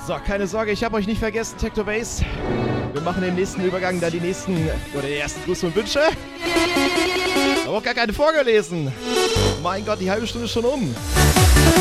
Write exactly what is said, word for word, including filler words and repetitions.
So, keine Sorge, ich habe euch nicht vergessen, Techno Bass. Wir machen den nächsten Übergang, da die nächsten, oder die ersten Grüße und Wünsche. Aber auch gar keine vorgelesen. Mein Gott, die halbe Stunde ist schon um.